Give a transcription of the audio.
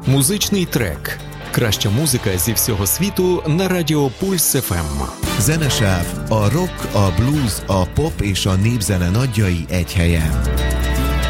Музичний трек. Краща музика зі всього світу на Радіо Пульс FM. Zenesáv, a rock, a blues, a pop és a népzene nagyjai egy helyen.